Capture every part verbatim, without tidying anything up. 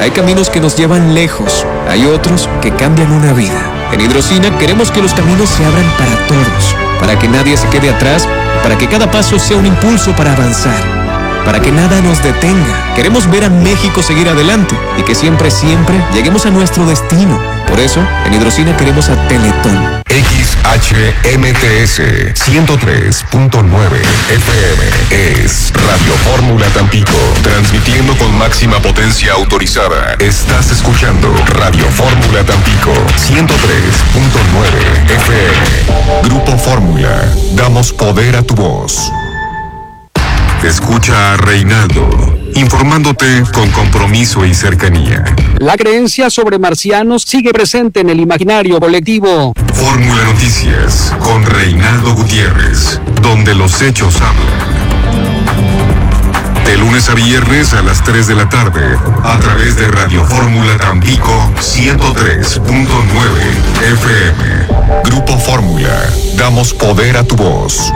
Hay caminos que nos llevan lejos, hay otros que cambian una vida. En Hidrocina queremos que los caminos se abran para todos, para que nadie se quede atrás, para que cada paso sea un impulso para avanzar, para que nada nos detenga. Queremos ver a México seguir adelante y que siempre, siempre lleguemos a nuestro destino. Por eso, en Hidrocina queremos a Teletón. X H M T S ciento tres punto nueve F M es Radio Fórmula Tampico, transmitiendo con máxima potencia autorizada. Estás escuchando Radio Fórmula Tampico ciento tres punto nueve F M. Grupo Fórmula, damos poder a tu voz. Escucha a Reinaldo, informándote con compromiso y cercanía. La creencia sobre marcianos sigue presente en el imaginario colectivo. Fórmula Noticias con Reinaldo Gutiérrez, donde los hechos hablan. De lunes a viernes a las tres de la tarde, a través de Radio Fórmula Tampico ciento tres punto nueve F M. Grupo Fórmula, damos poder a tu voz.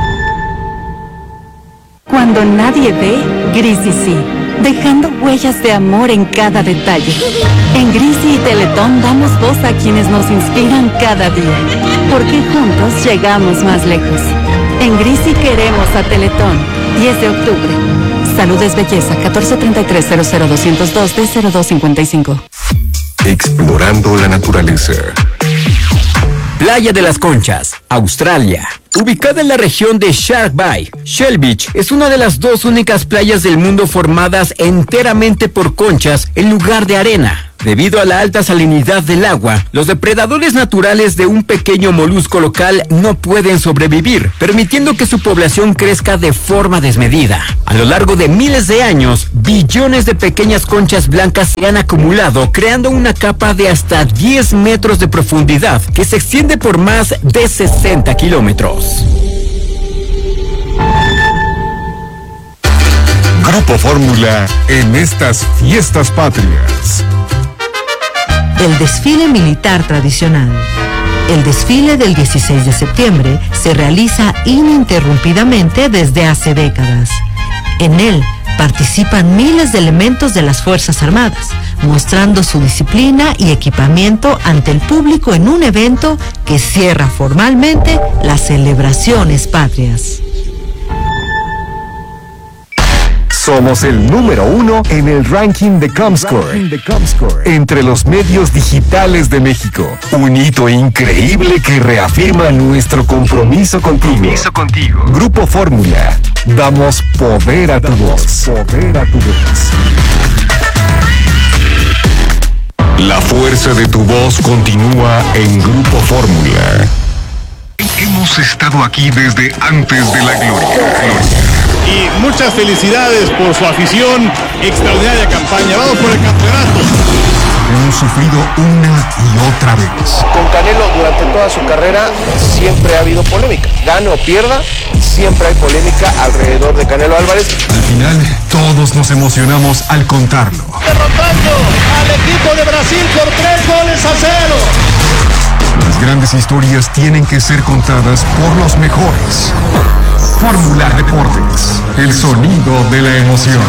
Cuando nadie ve, Grisi sí, dejando huellas de amor en cada detalle. En Grisi y Teletón damos voz a quienes nos inspiran cada día, porque juntos llegamos más lejos. En Grisi queremos a Teletón. diez de octubre. Salud es belleza. catorce treinta y tres cero cero doscientos dos de cero dos cincuenta y cinco. Explorando la naturaleza. Playa de las Conchas, Australia. Ubicada en la región de Shark Bay, Shell Beach es una de las dos únicas playas del mundo formadas enteramente por conchas en lugar de arena. Debido a la alta salinidad del agua, los depredadores naturales de un pequeño molusco local no pueden sobrevivir, permitiendo que su población crezca de forma desmedida. A lo largo de miles de años, billones de pequeñas conchas blancas se han acumulado, creando una capa de hasta diez metros de profundidad que se extiende por más de sesenta kilómetros. Grupo Fórmula en estas fiestas patrias. El desfile militar tradicional. El desfile del dieciséis de septiembre se realiza ininterrumpidamente desde hace décadas. En él participan miles de elementos de las Fuerzas Armadas, mostrando su disciplina y equipamiento ante el público en un evento que cierra formalmente las celebraciones patrias. Somos el número uno en el ranking de Comscore, entre los medios digitales de México. Un hito increíble que reafirma nuestro compromiso contigo. Compromiso contigo. Grupo Fórmula, damos poder a tu voz. Poder a tu voz. La fuerza de tu voz continúa en Grupo Fórmula. Hemos estado aquí desde antes de la gloria. Y muchas felicidades por su afición, extraordinaria campaña. Vamos por el campeonato. Hemos sufrido una y otra vez. Con Canelo durante toda su carrera siempre ha habido polémica. Gane o pierda, siempre hay polémica alrededor de Canelo Álvarez. Al final, todos nos emocionamos al contarlo. Derrotando al equipo de Brasil por tres goles a cero. Las grandes historias tienen que ser contadas por los mejores. Fórmula Deportes, el sonido de la emoción.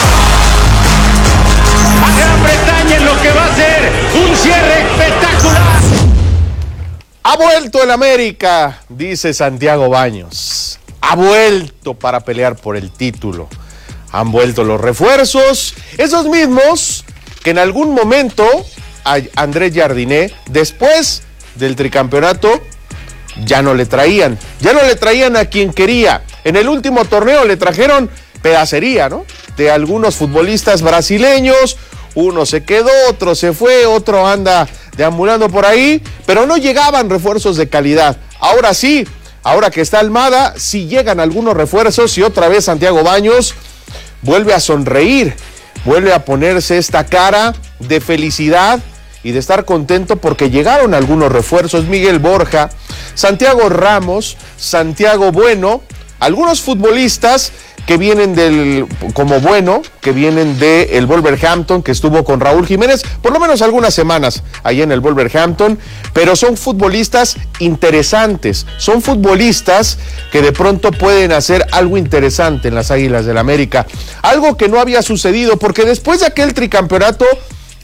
Gran Bretaña en lo que va a ser un cierre espectacular. Ha vuelto el América, dice Santiago Baños. Ha vuelto para pelear por el título. Han vuelto los refuerzos, esos mismos que en algún momento a Andrés Jardiné, después del tricampeonato, ya no le traían, ya no le traían a quien quería. En el último torneo le trajeron pedacería, ¿no? De algunos futbolistas brasileños, uno se quedó, otro se fue, otro anda deambulando por ahí, pero no llegaban refuerzos de calidad. Ahora sí, ahora que está Almada, sí llegan algunos refuerzos y otra vez Santiago Baños vuelve a sonreír, vuelve a ponerse esta cara de felicidad y de estar contento porque llegaron algunos refuerzos. Miguel Borja, Santiago Ramos, Santiago Bueno, algunos futbolistas que vienen del, como Bueno, que vienen del Wolverhampton, que estuvo con Raúl Jiménez, por lo menos algunas semanas allá en el Wolverhampton, pero son futbolistas interesantes, son futbolistas que de pronto pueden hacer algo interesante en las Águilas del América, algo que no había sucedido, porque después de aquel tricampeonato,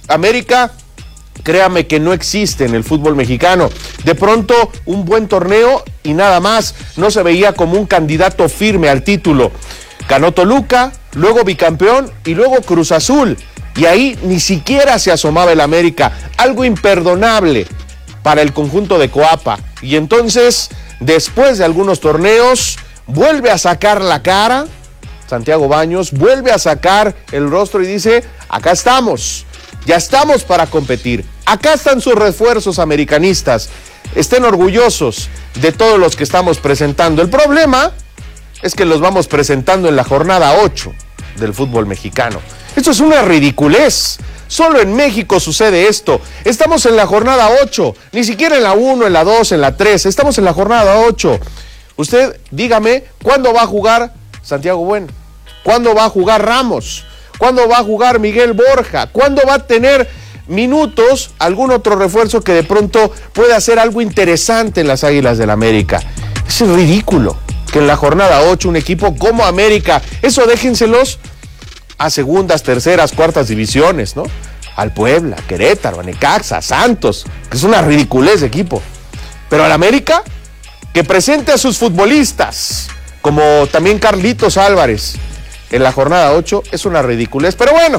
América, créame que no existe en el fútbol mexicano. De pronto, un buen torneo y nada más. No se veía como un candidato firme al título. Ganó Toluca, luego bicampeón y luego Cruz Azul. Y ahí ni siquiera se asomaba el América. Algo imperdonable para el conjunto de Coapa. Y entonces, después de algunos torneos, vuelve a sacar la cara Santiago Baños, vuelve a sacar el rostro y dice, acá estamos, ya estamos para competir. Acá están sus refuerzos americanistas. Estén orgullosos de todos los que estamos presentando. El problema es que los vamos presentando en la jornada ocho del fútbol mexicano. Esto es una ridiculez. Solo en México sucede esto. Estamos en la jornada ocho, ni siquiera en la uno, en la dos, en la tres. Estamos en la jornada ocho. Usted dígame, ¿cuándo va a jugar Santiago Bueno? ¿Cuándo va a jugar Ramos? ¿Cuándo va a jugar Miguel Borja? ¿Cuándo va a tener minutos algún otro refuerzo que de pronto pueda hacer algo interesante en las Águilas del América? Es ridículo que en la jornada ocho un equipo como América, eso déjenselos a segundas, terceras, cuartas divisiones, ¿no? Al Puebla, Querétaro, a Necaxa, a Santos, que es una ridiculez de equipo. Pero al América, que presente a sus futbolistas, como también Carlitos Álvarez, en la jornada ocho, es una ridiculez. Pero bueno,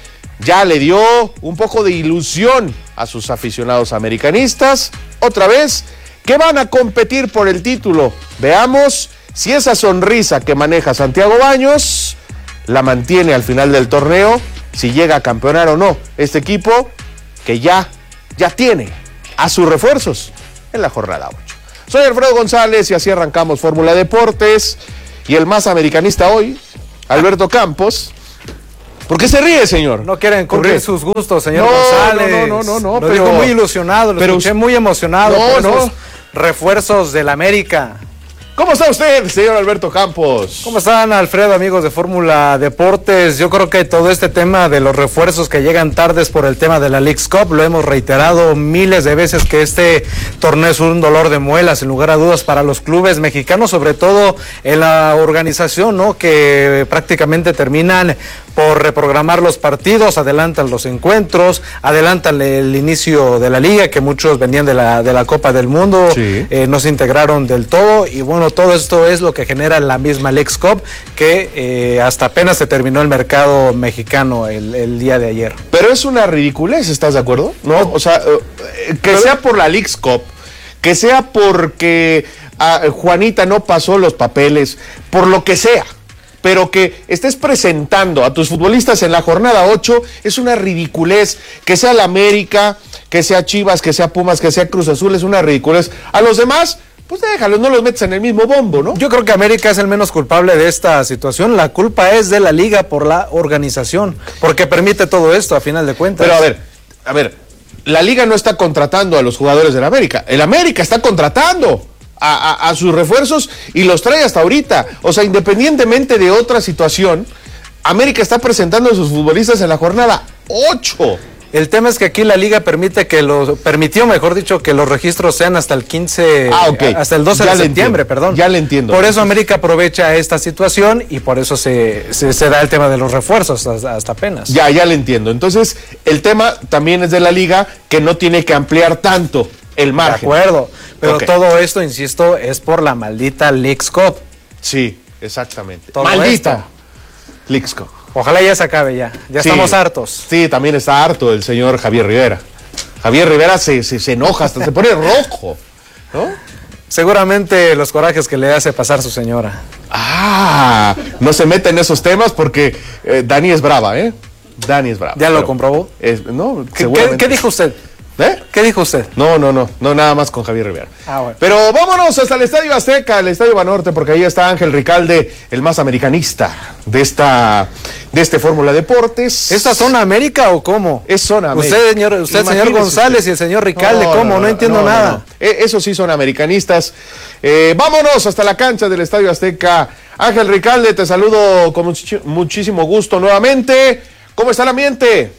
ya le dio un poco de ilusión a sus aficionados americanistas, otra vez, que van a competir por el título. Veamos si esa sonrisa que maneja Santiago Baños la mantiene al final del torneo, si llega a campeonar o no este equipo que ya, ya tiene a sus refuerzos en la jornada ocho. Soy Alfredo González y así arrancamos Fórmula Deportes. Y el más americanista hoy, Alberto Campos. ¿Por qué se ríe, señor? No quieren cumplir sus gustos, señor no, González. No, no, no, no, Lo pero, digo muy ilusionado, lo pero, escuché muy emocionado no, por no. esos refuerzos del América. ¿Cómo está usted, señor Alberto Campos? ¿Cómo están, Alfredo, amigos de Fórmula Deportes? Yo creo que todo este tema de los refuerzos que llegan tardes por el tema de la Leagues Cup, lo hemos reiterado miles de veces que este torneo es un dolor de muelas, sin lugar a dudas, para los clubes mexicanos, sobre todo en la organización, ¿no? Que prácticamente terminan por reprogramar los partidos, adelantan los encuentros, adelantan el inicio de la liga, que muchos venían de la, de la Copa del Mundo, sí. eh, no se integraron del todo, y bueno, todo esto es lo que genera la misma Leagues Cup, que eh, hasta apenas se terminó el mercado mexicano el, el día de ayer. Pero es una ridiculez, ¿estás de acuerdo? No, o sea, eh, que Pero... sea por la Leagues Cup, que sea porque ah, Juanita no pasó los papeles, por lo que sea, pero que estés presentando a tus futbolistas en la jornada ocho es una ridiculez. Que sea la América, que sea Chivas, que sea Pumas, que sea Cruz Azul, es una ridiculez. A los demás, pues déjalos, no los metes en el mismo bombo, ¿no? Yo creo que América es el menos culpable de esta situación. La culpa es de la liga por la organización, porque permite todo esto a final de cuentas. Pero a ver, a ver, la liga no está contratando a los jugadores del América. El América está contratando a, a, a sus refuerzos y los trae hasta ahorita. O sea, independientemente de otra situación, América está presentando a sus futbolistas en la jornada ocho. El tema es que aquí la liga permite que los, permitió, mejor dicho, que los registros sean hasta el quince, ah, okay. hasta el doce ya de septiembre, entiendo. perdón. Ya le entiendo. Por eso América aprovecha esta situación y por eso se, se, se da el tema de los refuerzos hasta, hasta apenas. Ya, ya le entiendo. Entonces, el tema también es de la liga que no tiene que ampliar tanto el margen. De acuerdo, pero okay. todo esto, insisto, es por la maldita Leagues Cup. Sí, exactamente. Todo Maldita Leagues Cup. Ojalá ya se acabe ya, ya sí, estamos hartos. Sí, también está harto el señor Javier Rivera. Javier Rivera se, se, se enoja, hasta se pone rojo, ¿no? Seguramente los corajes que le hace pasar su señora. Ah, no se mete en esos temas porque eh, Dani es brava, ¿eh? Dani es brava. ¿Ya lo comprobó? Es, no, ¿Qué, ¿qué, ¿Qué dijo usted? ¿Eh? ¿Qué dijo usted? No, no, no, no, nada más con Javier Rivera. Ah, bueno. Pero vámonos hasta el Estadio Azteca, el Estadio Banorte, porque ahí está Ángel Ricalde, el más americanista de esta, de este Fórmula Deportes. ¿Esta zona América o cómo? Es zona América. Usted, señor, usted señor González usted. Y el señor Ricalde, no, ¿cómo? No, no, no entiendo no, nada. No, no. Eh, eso sí son americanistas. Eh, vámonos hasta la cancha del Estadio Azteca. Ángel Ricalde, te saludo con much- muchísimo gusto nuevamente. ¿Cómo está el ambiente?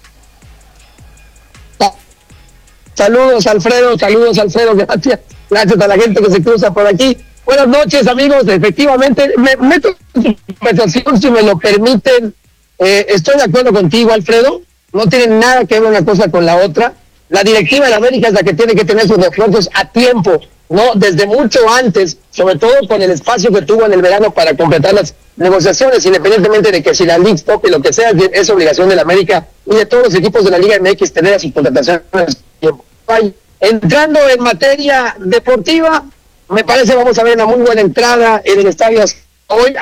Saludos, Alfredo, saludos, Alfredo, gracias, gracias a la gente que se cruza por aquí. Buenas noches, amigos, efectivamente, me meto en conversación, si me lo permiten. Eh, estoy de acuerdo contigo, Alfredo, no tienen nada que ver una cosa con la otra. La directiva de la América es la que tiene que tener sus refuerzos a tiempo, no desde mucho antes, sobre todo con el espacio que tuvo en el verano para completar las negociaciones, independientemente de que si la League Cup y lo que sea, es obligación de la América y de todos los equipos de la Liga M X tener a sus contrataciones a tiempo. Entrando en materia deportiva, me parece vamos a ver una muy buena entrada en el estadio hoy.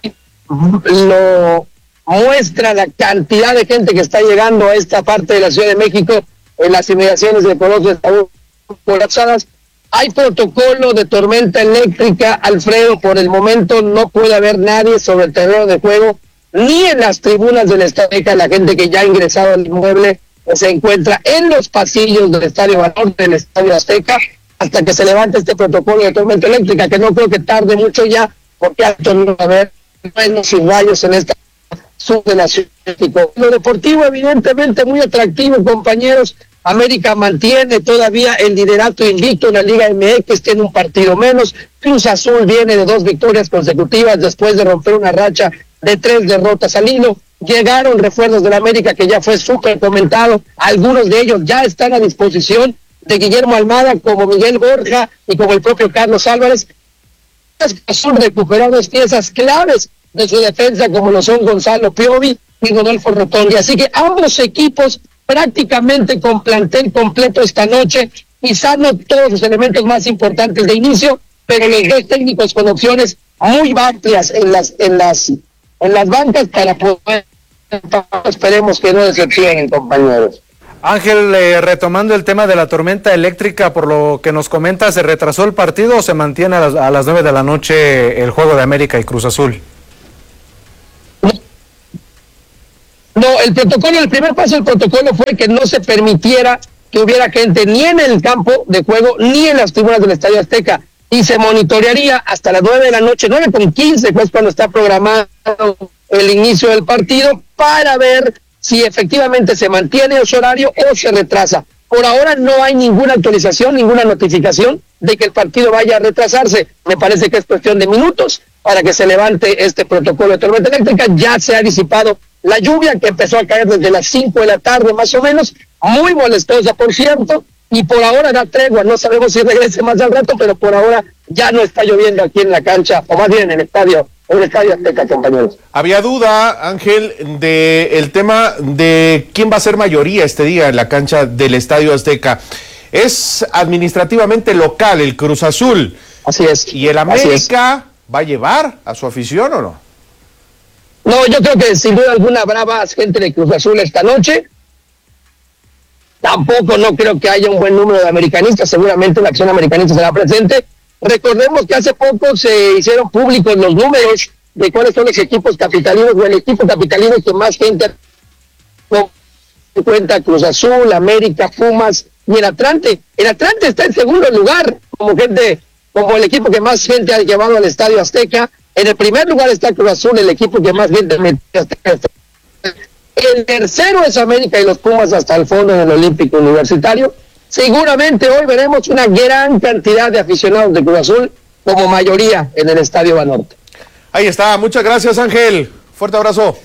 Lo muestra la cantidad de gente que está llegando a esta parte de la Ciudad de México, en las inmediaciones de Colosio están colapsadas. Hay protocolo de tormenta eléctrica, Alfredo, por el momento no puede haber nadie sobre el terreno de juego, ni en las tribunas del Estadio. La gente que ya ha ingresado al inmueble se encuentra en los pasillos del Estadio Banorte, del Estadio Azteca, hasta que se levante este protocolo de tormenta eléctrica, que no creo que tarde mucho ya, porque hay que haber menos y rayos en esta sur de la Ciudad de México. Lo deportivo, evidentemente, muy atractivo, compañeros. América mantiene todavía el liderato invicto en la Liga M X, tiene un partido menos. Cruz Azul viene de dos victorias consecutivas después de romper una racha de tres derrotas al hilo. Llegaron refuerzos de la América que ya fue súper comentado, algunos de ellos ya están a disposición de Guillermo Almada, como Miguel Borja y como el propio Carlos Álvarez. Son recuperados piezas claves de su defensa, como lo son Gonzalo Piovi y Rodolfo Rotondi. Así que ambos equipos prácticamente con plantel completo esta noche, quizá no todos los elementos más importantes de inicio, pero los dos técnicos con opciones muy amplias en las en las en las bancas para poder, esperemos que no decepcionen, compañeros. Ángel, eh, retomando el tema de la tormenta eléctrica, por lo que nos comenta, ¿se retrasó el partido o se mantiene a las, a las nueve de la noche el juego de América y Cruz Azul? No, el protocolo, el primer paso del protocolo fue que no se permitiera que hubiera gente ni en el campo de juego ni en las tribunas del Estadio Azteca, y se monitorearía hasta las nueve de la noche, nueve con quince, pues cuando está programado el inicio del partido, para ver si efectivamente se mantiene ese horario o se retrasa. Por ahora no hay ninguna actualización, ninguna notificación de que el partido vaya a retrasarse. Me parece que es cuestión de minutos para que se levante este protocolo de tormenta eléctrica. Ya se ha disipado la lluvia, que empezó a caer desde las cinco de la tarde más o menos, muy molestosa por cierto, y por ahora da tregua. No sabemos si regrese más al rato, pero por ahora ya no está lloviendo aquí en la cancha, o más bien en el estadio, en el Estadio Azteca, compañeros. Había duda, Ángel, de el tema de quién va a ser mayoría este día en la cancha del Estadio Azteca. Es administrativamente local el Cruz Azul. Así es. ¿Y el América va a llevar a su afición o no? No, yo creo que sin duda alguna habrá más gente de Cruz Azul esta noche. Tampoco no creo que haya un buen número de americanistas, seguramente la acción americanista será presente. Recordemos que hace poco se hicieron públicos los números de cuáles son los equipos capitalinos, o el equipo capitalino que más gente cuenta: Cruz Azul, América, Pumas y el Atlante. El Atlante está en segundo lugar como gente, como el equipo que más gente ha llevado al Estadio Azteca. En el primer lugar está Cruz Azul, el equipo que más gente metió Azteca. El tercero es América y los Pumas hasta el fondo en el Olímpico Universitario. Seguramente hoy veremos una gran cantidad de aficionados de Cruz Azul, como mayoría en el Estadio Banorte. Ahí está, muchas gracias, Ángel. Fuerte abrazo.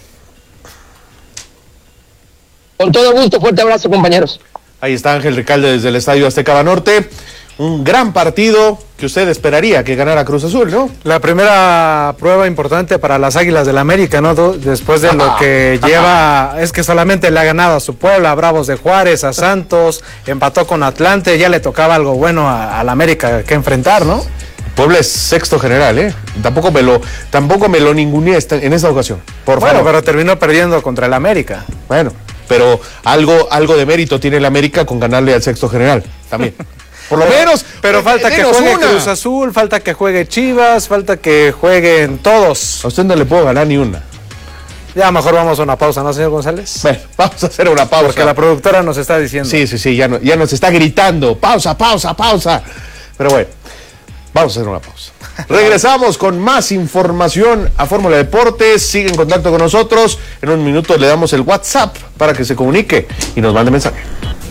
Con todo gusto, fuerte abrazo, compañeros. Ahí está Ángel Recalde desde el Estadio Azteca Banorte. Un gran partido que usted esperaría que ganara Cruz Azul, ¿no? La primera prueba importante para las Águilas del América, ¿no? Después de lo que lleva, es que solamente le ha ganado a su Puebla, a Bravos de Juárez, a Santos, empató con Atlante, ya le tocaba algo bueno a, a la América que enfrentar, ¿no? Puebla es sexto general, ¿eh? Tampoco me lo, tampoco me lo ninguneé en esta ocasión, por bueno, favor. Pero terminó perdiendo contra el América. Bueno, pero algo, algo de mérito tiene el América con ganarle al sexto general, también. Por lo menos, pero falta que juegue una. Cruz Azul, falta que juegue Chivas, falta que jueguen todos. A usted no le puedo ganar ni una. Ya mejor vamos a una pausa, ¿no, señor González? Bueno, vamos a hacer una pausa. Porque la productora nos está diciendo. Sí, sí, sí, ya, no, ya nos está gritando, pausa, pausa, pausa. Pero bueno, vamos a hacer una pausa. Regresamos con más información a Fórmula Deportes. Sigue en contacto con nosotros. En un minuto le damos el WhatsApp para que se comunique y nos mande mensaje.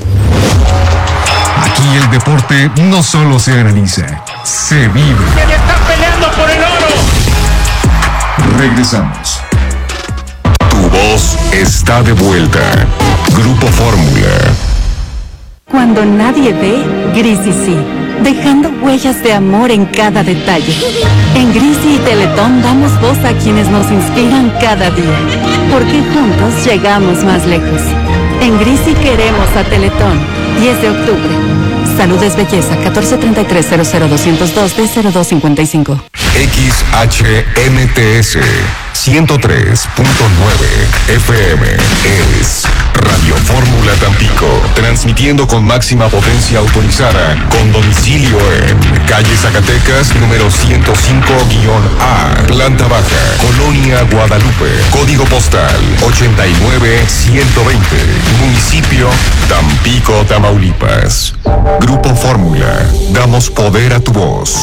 Aquí el deporte no solo se analiza, se vive. ¡Están peleando por el oro! Regresamos. Tu voz está de vuelta. Grupo Fórmula. Cuando nadie ve, Grisi sí, dejando huellas de amor en cada detalle. En Grisi y Teletón damos voz a quienes nos inspiran cada día, porque juntos llegamos más lejos. En Grisi queremos a Teletón. diez de octubre. Salud es belleza. catorce treinta y tres cero cero doscientos dos de cero dos cincuenta y cinco. X H M T S ciento tres punto nueve F M es Radio Fórmula Tampico, transmitiendo con máxima potencia autorizada, con domicilio en calle Zacatecas, número ciento cinco A, planta baja, Colonia Guadalupe, código postal ochenta y nueve ciento veinte, municipio Tampico, Tamaulipas. Grupo Fórmula, damos poder a tu voz.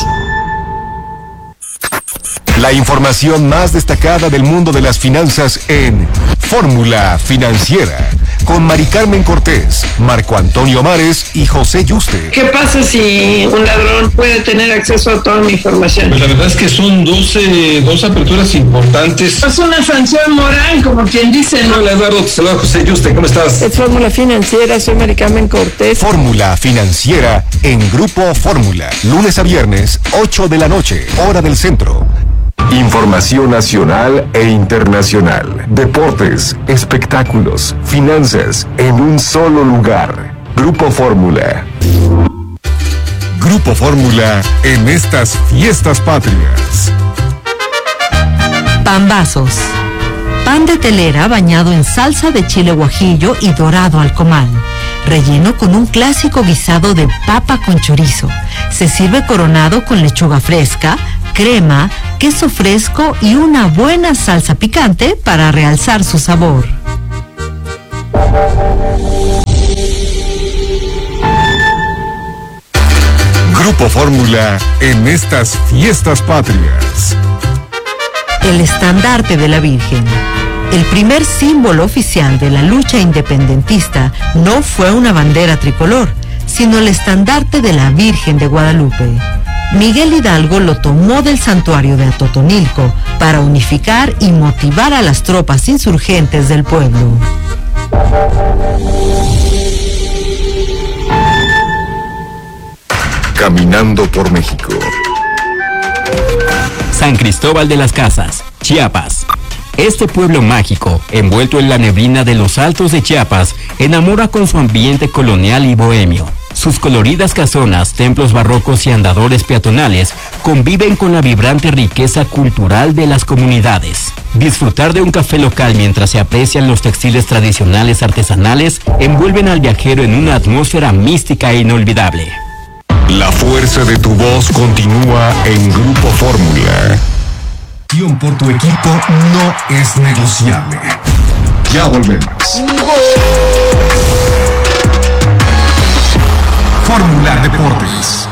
La información más destacada del mundo de las finanzas en Fórmula Financiera, con Mari Carmen Cortés, Marco Antonio Mares y José Yuste. ¿Qué pasa si un ladrón puede tener acceso a toda mi información? Pues la verdad es que son doce, dos aperturas importantes. Es una sanción moral, como quien dice, ¿no? Hola Eduardo, te saluda José Yuste, ¿cómo estás? Es Fórmula Financiera, soy Mari Carmen Cortés. Fórmula Financiera en Grupo Fórmula, lunes a viernes, ocho de la noche, hora del centro. Información nacional e internacional, deportes, espectáculos, finanzas, en un solo lugar. Grupo Fórmula. Grupo Fórmula en estas fiestas patrias. Pambazos. Pan de telera bañado en salsa de chile guajillo y dorado al comal, relleno con un clásico guisado de papa con chorizo. Se sirve coronado con lechuga fresca, crema, queso fresco y una buena salsa picante para realzar su sabor. Grupo Fórmula en estas fiestas patrias. El estandarte de la Virgen. El primer símbolo oficial de la lucha independentista no fue una bandera tricolor, sino el estandarte de la Virgen de Guadalupe. Miguel Hidalgo lo tomó del santuario de Atotonilco para unificar y motivar a las tropas insurgentes del pueblo. Caminando por México. San Cristóbal de las Casas, Chiapas. Este pueblo mágico, envuelto en la neblina de los altos de Chiapas, enamora con su ambiente colonial y bohemio. Sus coloridas casonas, templos barrocos y andadores peatonales conviven con la vibrante riqueza cultural de las comunidades. Disfrutar de un café local mientras se aprecian los textiles tradicionales artesanales envuelven al viajero en una atmósfera mística e inolvidable. La fuerza de tu voz continúa en Grupo Fórmula. Por tu equipo no es negociable. Ya volvemos. Fórmula Deportes.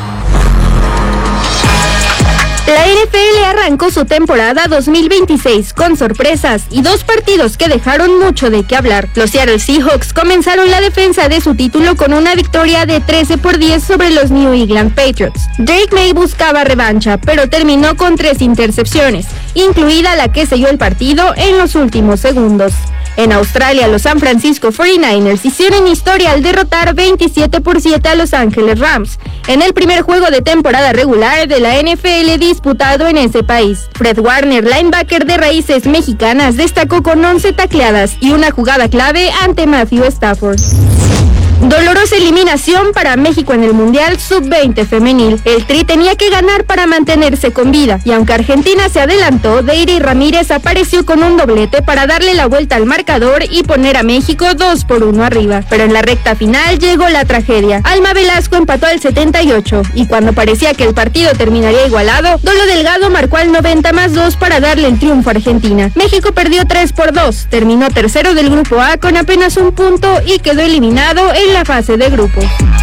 La N F L arrancó su temporada dos mil veintiséis con sorpresas y dos partidos que dejaron mucho de qué hablar. Los Seattle Seahawks comenzaron la defensa de su título con una victoria de trece por diez sobre los New England Patriots. Drake May buscaba revancha, pero terminó con tres intercepciones, incluida la que selló el partido en los últimos segundos. En Australia, los San Francisco cuarenta y nueve ers hicieron historia al derrotar veintisiete por siete a Los Ángeles Rams en el primer juego de temporada regular de la N F L disputado en ese país. Fred Warner, linebacker de raíces mexicanas, destacó con once tacleadas y una jugada clave ante Matthew Stafford. Dolorosa eliminación para México en el Mundial sub veinte femenil. El Tri tenía que ganar para mantenerse con vida, y aunque Argentina se adelantó, Deiri Ramírez apareció con un doblete para darle la vuelta al marcador y poner a México dos por uno arriba. Pero en la recta final llegó la tragedia. Alma Velasco empató al setenta y ocho, y cuando parecía que el partido terminaría igualado, Dolo Delgado marcó al noventa más dos para darle el triunfo a Argentina. México perdió tres por dos, terminó tercero del grupo A con apenas un punto y quedó eliminado en la fase de grupos.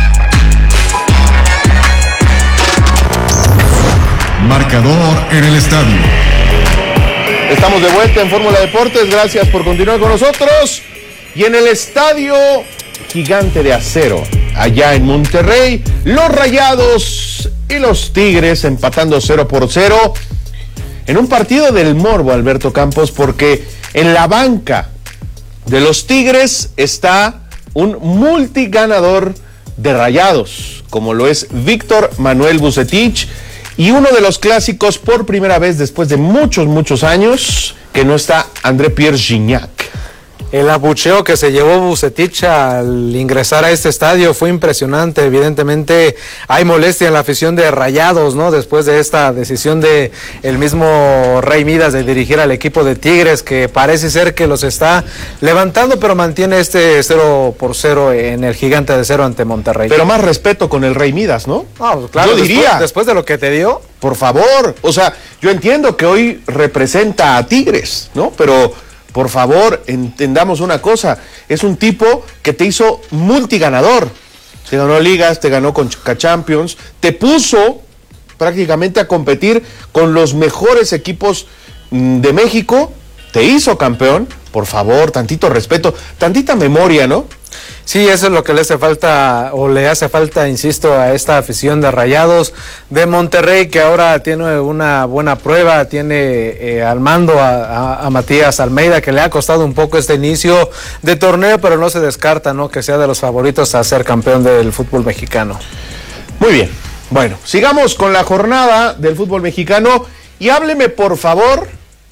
Marcador en el estadio. Estamos de vuelta en Fórmula Deportes, gracias por continuar con nosotros. Y en el estadio Gigante de Acero, allá en Monterrey, los Rayados y los Tigres empatando cero por cero en un partido del morbo, Alberto Campos, porque en la banca de los Tigres está un multiganador de Rayados, como lo es Víctor Manuel Vucetich, y uno de los clásicos por primera vez después de muchos, muchos años, que no está André-Pierre Gignac. El abucheo que se llevó Vucetich al ingresar a este estadio fue impresionante. Evidentemente hay molestia en la afición de Rayados, ¿no? Después de esta decisión de el mismo Rey Midas de dirigir al equipo de Tigres, que parece ser que los está levantando, pero mantiene este cero por cero en el Gigante de Cero ante Monterrey. Pero más respeto con el Rey Midas, ¿no? No, claro, yo diría. Después, después de lo que te dio. Por favor, o sea, yo entiendo que hoy representa a Tigres, ¿no? Pero por favor, entendamos una cosa, es un tipo que te hizo multiganador, te ganó ligas, te ganó con Champions, te puso prácticamente a competir con los mejores equipos de México, te hizo campeón, por favor, tantito respeto, tantita memoria, ¿no? Sí, eso es lo que le hace falta, o le hace falta, insisto, a esta afición de Rayados de Monterrey, que ahora tiene una buena prueba, tiene eh, al mando a, a, a Matías Almeida, que le ha costado un poco este inicio de torneo, pero no se descarta, ¿no?, que sea de los favoritos a ser campeón del fútbol mexicano. Muy bien, bueno, sigamos con la jornada del fútbol mexicano y hábleme, por favor,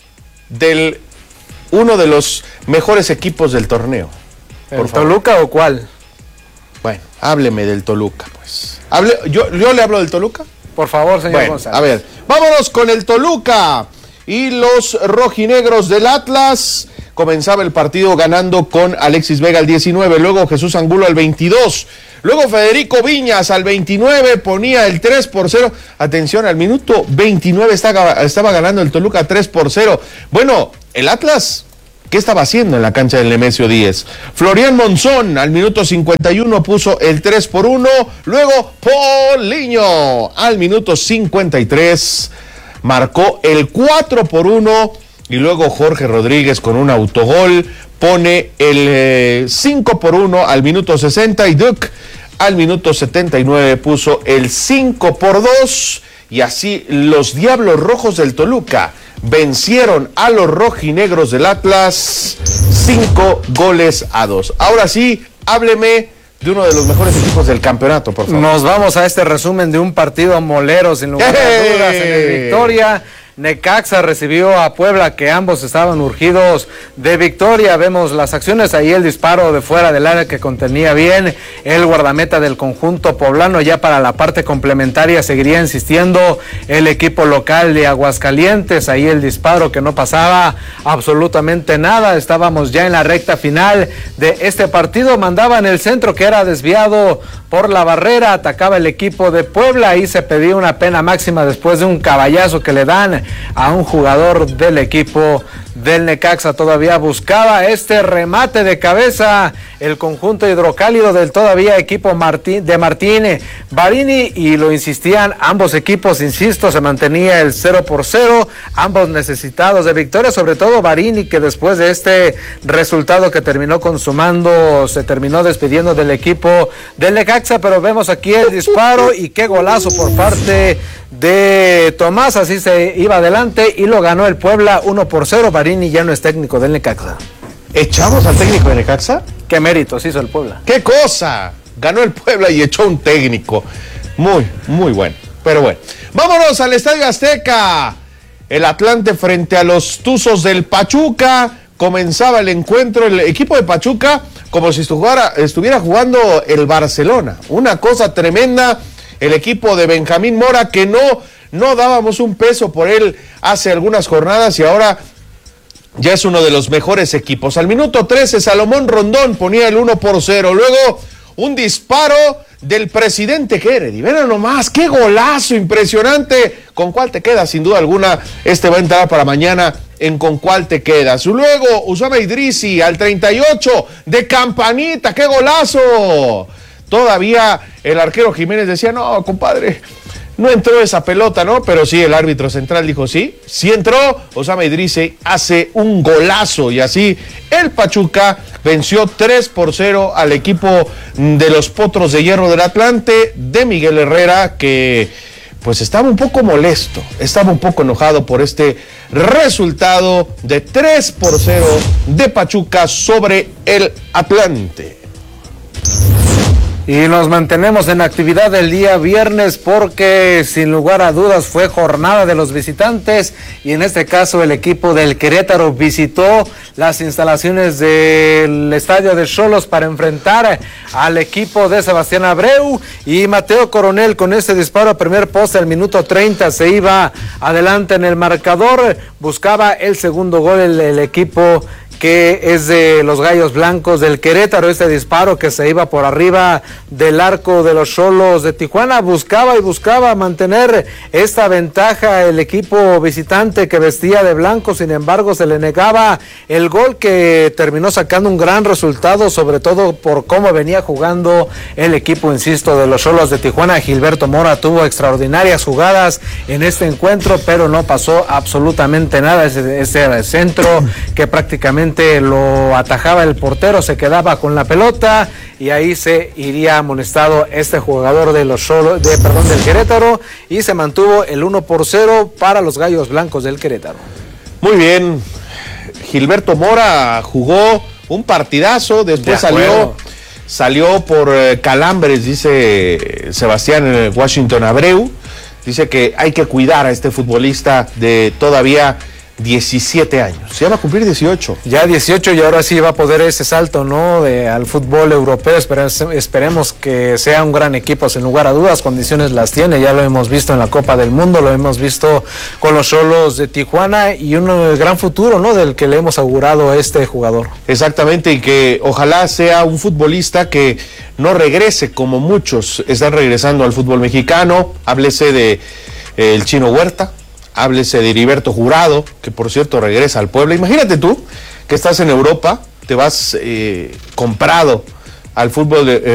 del uno de los mejores equipos del torneo. ¿El Toluca o cuál? Bueno, hábleme del Toluca, pues. Hable, yo, ¿Yo le hablo del Toluca? Por favor, señor bueno, González. A ver, vámonos con el Toluca. Y los rojinegros del Atlas. Comenzaba el partido ganando con Alexis Vega al diecinueve, luego Jesús Angulo al veintidós, luego Federico Viñas al veintinueve ponía el tres por cero. Atención, al minuto veintinueve estaba, estaba ganando el Toluca tres por cero. Bueno, el Atlas, ¿qué estaba haciendo en la cancha del Nemesio diez? Florian Monzón al minuto cincuenta y uno puso el tres por uno, luego Paulinho al minuto cincuenta y tres marcó el cuatro por uno y luego Jorge Rodríguez con un autogol pone el eh, cinco por uno al minuto sesenta y Duke al minuto setenta y nueve puso el cinco por dos y así los Diablos Rojos del Toluca vencieron a los rojinegros del Atlas cinco goles a dos. Ahora sí, hábleme de uno de los mejores equipos del campeonato, por favor. Nos vamos a este resumen de un partido molero, sin lugar a dudas, en el Victoria. Necaxa recibió a Puebla, que ambos estaban urgidos de victoria. Vemos las acciones, ahí el disparo de fuera del área que contenía bien el guardameta del conjunto poblano. Ya para la parte complementaria seguiría insistiendo el equipo local de Aguascalientes, ahí el disparo que no pasaba absolutamente nada. Estábamos ya en la recta final de este partido, mandaba en el centro que era desviado por la barrera, atacaba el equipo de Puebla, ahí se pedía una pena máxima después de un caballazo que le dan a un jugador del equipo del Necaxa. Todavía buscaba este remate de cabeza el conjunto hidrocálido del todavía equipo Martín, de Martín Barini, y lo insistían ambos equipos, insisto, se mantenía el cero por cero, ambos necesitados de victoria, sobre todo Barini, que después de este resultado que terminó consumando, se terminó despidiendo del equipo del Necaxa. Pero vemos aquí el disparo y qué golazo por parte de Tomás, así se iba adelante y lo ganó el Puebla uno por cero. Barini ya no es técnico del Necaxa. ¿Echamos al técnico de Necaxa? Qué méritos hizo el Puebla. ¡Qué cosa! Ganó el Puebla y echó un técnico. Muy, muy bueno. Pero bueno, vámonos al Estadio Azteca. El Atlante frente a los Tuzos del Pachuca. Comenzaba el encuentro, el equipo de Pachuca como si estuviera, estuviera jugando el Barcelona. Una cosa tremenda. El equipo de Benjamín Mora, que no, no dábamos un peso por él hace algunas jornadas y ahora ya es uno de los mejores equipos. Al minuto trece, Salomón Rondón ponía el uno por cero. Luego, un disparo del presidente Kennedy. Ven nomás, qué golazo impresionante. ¿Con cuál te quedas? Sin duda alguna, este va a entrar para mañana en Con cuál te quedas. Luego, Usama Idrisi al treinta y ocho, de campanita, qué golazo. Todavía el arquero Jiménez decía, no, compadre, no entró esa pelota, ¿no? Pero sí, el árbitro central dijo, sí, sí entró. Osama Idrisi hace un golazo y así el Pachuca venció tres por cero al equipo de los Potros de Hierro del Atlante de Miguel Herrera, que pues estaba un poco molesto, estaba un poco enojado por este resultado de tres por cero de Pachuca sobre el Atlante. Y nos mantenemos en actividad el día viernes porque sin lugar a dudas fue jornada de los visitantes y en este caso el equipo del Querétaro visitó las instalaciones del estadio de Xolos para enfrentar al equipo de Sebastián Abreu y Mateo Coronel con ese disparo a primer poste al minuto treinta se iba adelante en el marcador, buscaba el segundo gol el, el equipo que es de los Gallos Blancos del Querétaro, este disparo que se iba por arriba del arco de los Xolos de Tijuana, buscaba y buscaba mantener esta ventaja el equipo visitante que vestía de blanco, sin embargo se le negaba el gol que terminó sacando un gran resultado, sobre todo por cómo venía jugando el equipo, insisto, de los Xolos de Tijuana. Gilberto Mora tuvo extraordinarias jugadas en este encuentro, pero no pasó absolutamente nada, ese, ese centro que prácticamente lo atajaba el portero, se quedaba con la pelota y ahí se iría amonestado este jugador de los Xolos, de perdón, del Querétaro, y se mantuvo el uno por cero para los Gallos Blancos del Querétaro. Muy bien, Gilberto Mora jugó un partidazo, después De salió salió por eh, calambres, dice Sebastián Washington Abreu, dice que hay que cuidar a este futbolista de todavía diecisiete años, se va a cumplir dieciocho. Ya dieciocho y ahora sí va a poder ese salto, ¿no? De, al fútbol europeo, esperemos, esperemos que sea un gran equipo, sin lugar a dudas, condiciones las tiene, ya lo hemos visto en la Copa del Mundo, lo hemos visto con los Xolos de Tijuana y un gran futuro, ¿no? Del que le hemos augurado a este jugador. Exactamente, y que ojalá sea un futbolista que no regrese como muchos están regresando al fútbol mexicano, háblese de eh, el Chino Huerta, háblese de Heriberto Jurado, que por cierto regresa al Puebla. Imagínate tú que estás en Europa, te vas eh, comprado al fútbol de, eh,